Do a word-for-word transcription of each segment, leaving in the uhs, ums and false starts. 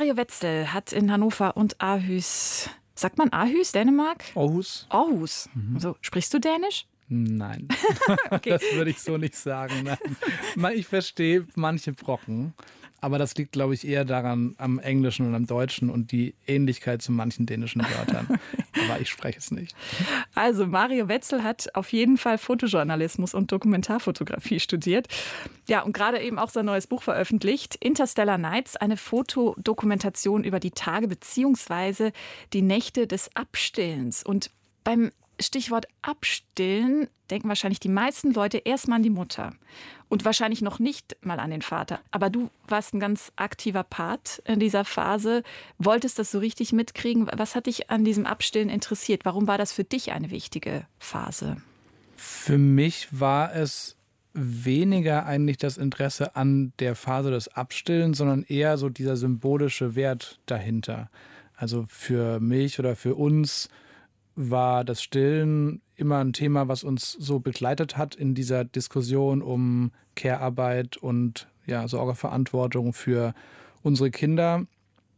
Mario Wetzel hat in Hannover und Aarhus, sagt man Aarhus, Dänemark? Aarhus. Aarhus. Mhm. So, sprichst du Dänisch? Nein, okay. Das würde ich so nicht sagen. Nein. Ich verstehe manche Brocken, aber das liegt, glaube ich, eher daran am Englischen und am Deutschen und die Ähnlichkeit zu manchen dänischen Wörtern. Aber ich spreche es nicht. Also Mario Wetzel hat auf jeden Fall Fotojournalismus und Dokumentarfotografie studiert. Ja, und gerade eben auch sein neues Buch veröffentlicht, Interstellar Nights, eine Fotodokumentation über die Tage bzw. die Nächte des Abstillens. Und beim Stichwort Abstillen denken wahrscheinlich die meisten Leute erstmal an die Mutter und wahrscheinlich noch nicht mal an den Vater. Aber du warst ein ganz aktiver Part in dieser Phase, wolltest das so richtig mitkriegen. Was hat dich an diesem Abstillen interessiert? Warum war das für dich eine wichtige Phase? Für mich war es weniger eigentlich das Interesse an der Phase des Abstillens, sondern eher so dieser symbolische Wert dahinter. Also für mich oder für uns war das Stillen immer ein Thema, was uns so begleitet hat in dieser Diskussion um Care-Arbeit und ja, Sorgeverantwortung für unsere Kinder.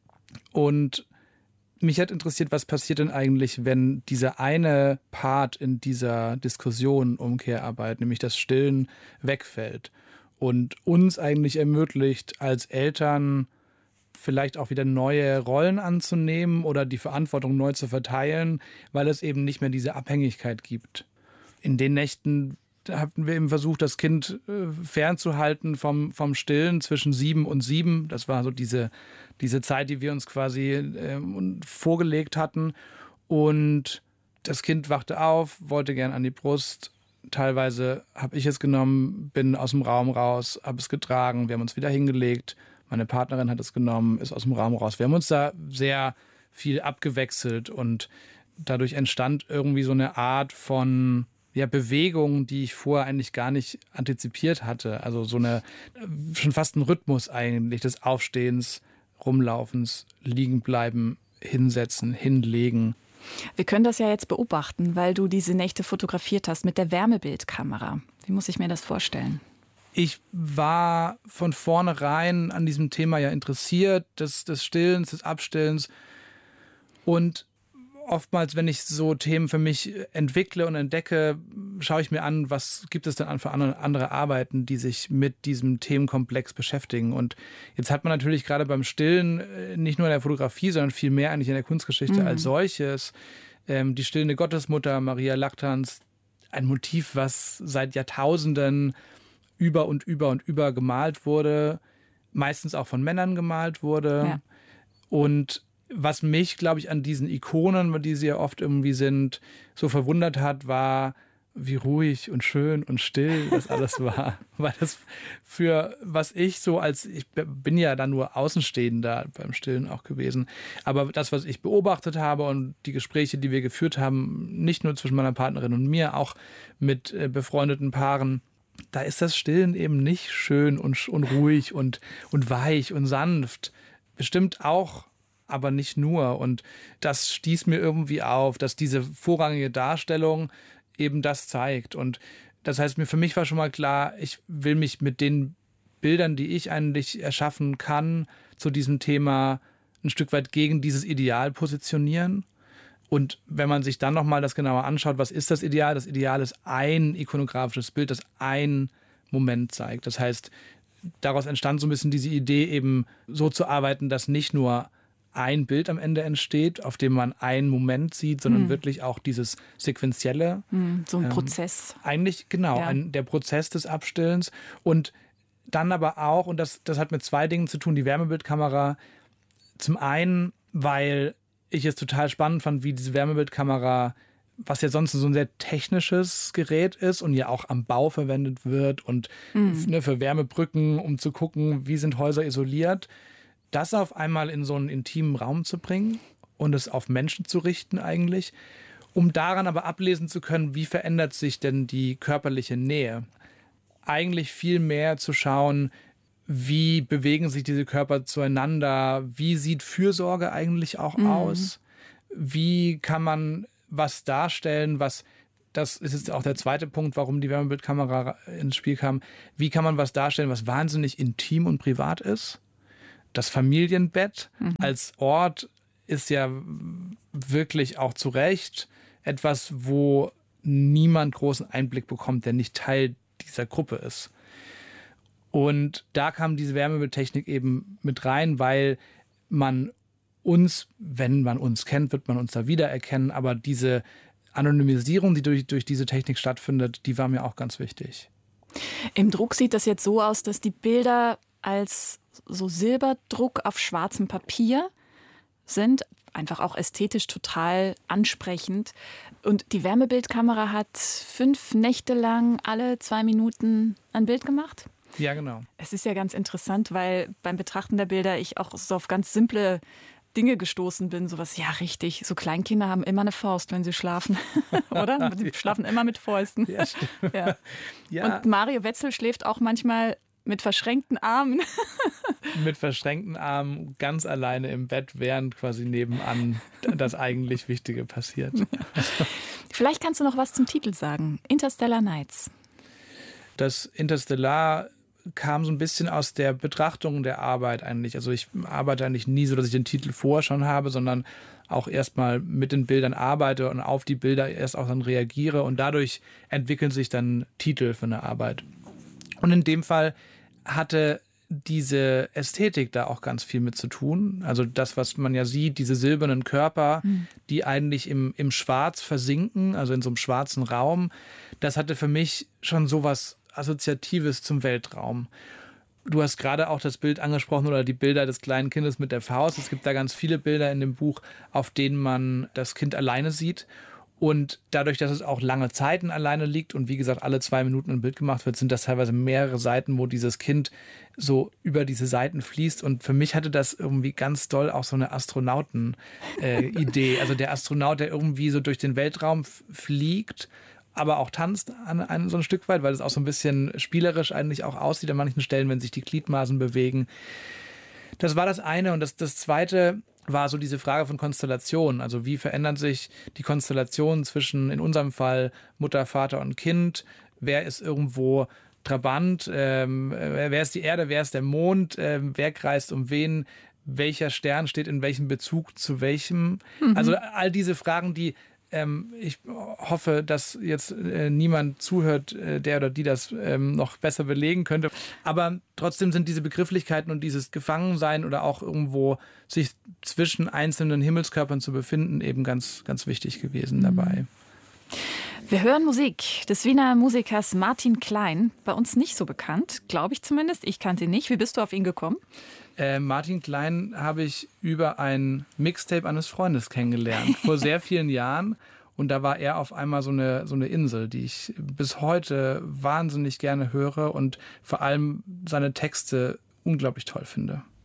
Und mich hat interessiert, was passiert denn eigentlich, wenn dieser eine Part in dieser Diskussion um Care-Arbeit, nämlich das Stillen, wegfällt und uns eigentlich ermöglicht, als Eltern vielleicht auch wieder neue Rollen anzunehmen oder die Verantwortung neu zu verteilen, weil es eben nicht mehr diese Abhängigkeit gibt. In den Nächten hatten wir eben versucht, das Kind fernzuhalten vom, vom Stillen zwischen sieben und sieben. Das war so diese, diese Zeit, die wir uns quasi äh, vorgelegt hatten. Und das Kind wachte auf, wollte gern an die Brust. Teilweise habe ich es genommen, bin aus dem Raum raus, habe es getragen, wir haben uns wieder hingelegt. Meine Partnerin hat es genommen, ist aus dem Raum raus. Wir haben uns da sehr viel abgewechselt und dadurch entstand irgendwie so eine Art von ja, Bewegung, die ich vorher eigentlich gar nicht antizipiert hatte. Also so eine, schon fast ein Rhythmus eigentlich des Aufstehens, Rumlaufens, Liegenbleiben, Hinsetzen, Hinlegen. Wir können das ja jetzt beobachten, weil du diese Nächte fotografiert hast mit der Wärmebildkamera. Wie muss ich mir das vorstellen? Ich war von vornherein an diesem Thema ja interessiert, des, des Stillens, des Abstillens. Und oftmals, wenn ich so Themen für mich entwickle und entdecke, schaue ich mir an, was gibt es denn für andere Arbeiten, die sich mit diesem Themenkomplex beschäftigen. Und jetzt hat man natürlich gerade beim Stillen nicht nur in der Fotografie, sondern viel mehr eigentlich in der Kunstgeschichte mhm. als solches. Ähm, die stillende Gottesmutter, Maria Lachtanz, ein Motiv, was seit Jahrtausenden über und über und über gemalt wurde, meistens auch von Männern gemalt wurde. Ja. Und was mich, glaube ich, an diesen Ikonen, die sie ja oft irgendwie sind, so verwundert hat, war, wie ruhig und schön und still das alles war. Weil das für, was ich so als, ich bin ja dann nur Außenstehender beim Stillen auch gewesen, aber das, was ich beobachtet habe und die Gespräche, die wir geführt haben, nicht nur zwischen meiner Partnerin und mir, auch mit befreundeten Paaren, da ist das Stillen eben nicht schön und, und ruhig und, und weich und sanft. Bestimmt auch, aber nicht nur. Und das stieß mir irgendwie auf, dass diese vorrangige Darstellung eben das zeigt. Und das heißt, mir für mich war schon mal klar, ich will mich mit den Bildern, die ich eigentlich erschaffen kann, zu diesem Thema ein Stück weit gegen dieses Ideal positionieren. Und wenn man sich dann nochmal das genauer anschaut, was ist das Ideal? Das Ideal ist ein ikonografisches Bild, das ein Moment zeigt. Das heißt, daraus entstand so ein bisschen diese Idee, eben so zu arbeiten, dass nicht nur ein Bild am Ende entsteht, auf dem man einen Moment sieht, sondern mhm. wirklich auch dieses Sequentielle. Mhm, so ein ähm, Prozess. Eigentlich, genau, ja. ein, der Prozess des Abstillens. Und dann aber auch, und das, das hat mit zwei Dingen zu tun, die Wärmebildkamera. Zum einen, weil ich es total spannend fand, wie diese Wärmebildkamera, was ja sonst so ein sehr technisches Gerät ist und ja auch am Bau verwendet wird und mhm. ne, für Wärmebrücken, um zu gucken, wie sind Häuser isoliert, das auf einmal in so einen intimen Raum zu bringen und es auf Menschen zu richten eigentlich, um daran aber ablesen zu können, wie verändert sich denn die körperliche Nähe. Eigentlich viel mehr zu schauen, wie bewegen sich diese Körper zueinander? Wie sieht Fürsorge eigentlich auch mhm. aus? Wie kann man was darstellen, was, das ist jetzt auch der zweite Punkt, warum die Wärmebildkamera ins Spiel kam, wie kann man was darstellen, was wahnsinnig intim und privat ist? das Familienbett Mhm. als Ort ist ja wirklich auch zu Recht etwas, wo niemand großen Einblick bekommt, der nicht Teil dieser Gruppe ist. Und da kam diese Wärmebildtechnik eben mit rein, weil man uns, wenn man uns kennt, wird man uns da wiedererkennen, aber diese Anonymisierung, die durch, durch diese Technik stattfindet, die war mir auch ganz wichtig. Im Druck sieht das jetzt so aus, dass die Bilder als so Silberdruck auf schwarzem Papier sind, einfach auch ästhetisch total ansprechend. Und die Wärmebildkamera hat fünf Nächte lang alle zwei Minuten ein Bild gemacht. Ja, genau. Es ist ja ganz interessant, weil beim Betrachten der Bilder ich auch so auf ganz simple Dinge gestoßen bin. Sowas, ja richtig, so Kleinkinder haben immer eine Faust, wenn sie schlafen, oder? Die schlafen immer mit Fäusten. Ja, stimmt. Ja. Ja. Und Mario Wetzel schläft auch manchmal mit verschränkten Armen. Mit verschränkten Armen, ganz alleine im Bett, während quasi nebenan das eigentlich Wichtige passiert. Vielleicht kannst du noch was zum Titel sagen. Interstellar Nights. Das Interstellar kam so ein bisschen aus der Betrachtung der Arbeit eigentlich. Also ich arbeite eigentlich nie so, dass ich den Titel vorher schon habe, sondern auch erstmal mit den Bildern arbeite und auf die Bilder erst auch dann reagiere und dadurch entwickeln sich dann Titel für eine Arbeit. Und in dem Fall hatte diese Ästhetik da auch ganz viel mit zu tun. Also das, was man ja sieht, diese silbernen Körper, mhm. die eigentlich im, im Schwarz versinken, also in so einem schwarzen Raum, das hatte für mich schon sowas Assoziatives zum Weltraum. Du hast gerade auch das Bild angesprochen oder die Bilder des kleinen Kindes mit der Faust. Es gibt da ganz viele Bilder in dem Buch, auf denen man das Kind alleine sieht. Und dadurch, dass es auch lange Zeiten alleine liegt und wie gesagt alle zwei Minuten ein Bild gemacht wird, sind das teilweise mehrere Seiten, wo dieses Kind so über diese Seiten fließt. Und für mich hatte das irgendwie ganz doll auch so eine Astronauten-Idee. Äh, also der Astronaut, der irgendwie so durch den Weltraum f- fliegt, aber auch tanzt an, an so ein Stück weit, weil es auch so ein bisschen spielerisch eigentlich auch aussieht an manchen Stellen, wenn sich die Gliedmaßen bewegen. Das war das eine. Und das, das zweite war so diese Frage von Konstellationen. Also wie verändern sich die Konstellationen zwischen, in unserem Fall, Mutter, Vater und Kind? Wer ist irgendwo Trabant? Ähm, wer ist die Erde? Wer ist der Mond? Ähm, wer kreist um wen? Welcher Stern steht in welchem Bezug zu welchem? Mhm. Also all diese Fragen, die ähm, ich hoffe, dass jetzt äh, niemand zuhört, äh, der oder die das ähm, noch besser belegen könnte. Aber trotzdem sind diese Begrifflichkeiten und dieses Gefangensein oder auch irgendwo sich zwischen einzelnen Himmelskörpern zu befinden, eben ganz, ganz wichtig gewesen dabei. Wir hören Musik des Wiener Musikers Martin Klein. Bei uns nicht so bekannt, glaube ich zumindest. Ich kannte ihn nicht. Wie bist du auf ihn gekommen? Äh, Martin Klein habe ich über ein Mixtape eines Freundes kennengelernt, vor sehr vielen Jahren. Und da war er auf einmal so eine, so eine Insel, die ich bis heute wahnsinnig gerne höre und vor allem seine Texte unglaublich toll finde.